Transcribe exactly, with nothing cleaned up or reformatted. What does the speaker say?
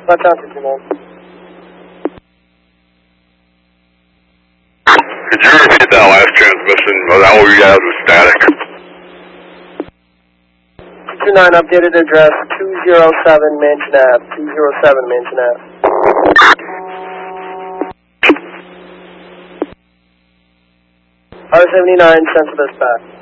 Watch out for two nine. Could you repeat that last transmission? All we got was static. two nine, updated address two oh seven Mansion Ave. two oh seven Mansion Ave. R seventy-nine, send for this back.